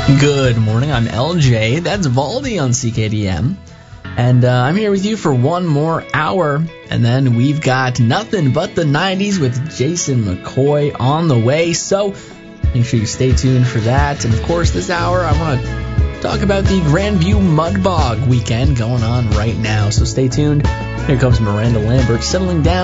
Good morning, I'm LJ, that's Valdi on CKDM, and I'm here with you for one more hour, and then we've got nothing but the 90s with Jason McCoy on the way, so make sure you stay tuned for that. And of course, this hour I want to talk about the Grandview Mud Bog weekend going on right now, so stay tuned. Here comes Miranda Lambert settling down